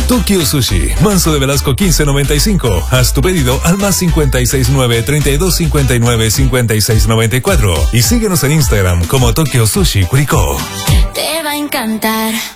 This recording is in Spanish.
Tokyo Sushi, Manso de Velasco 1595. Haz tu pedido al más 569-3259-5694. Y síguenos en Instagram como Tokyo Sushi Curicó. Te va a encantar.